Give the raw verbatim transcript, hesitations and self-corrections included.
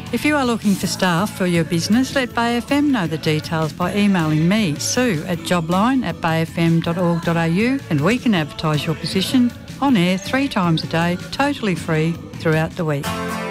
If you are looking for staff for your business, let Bay F M know the details by emailing me, Sue, at jobline at bayfm.org.au, and we can advertise your position on air three times a day, totally free, throughout the week.